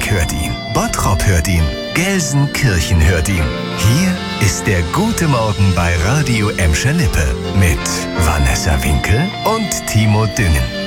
Braunschweig hört ihn. Bottrop hört ihn. Gelsenkirchen hört ihn. Hier ist der Gute Morgen bei Radio Emscher Lippe mit Vanessa Winkel und Timo Düngen.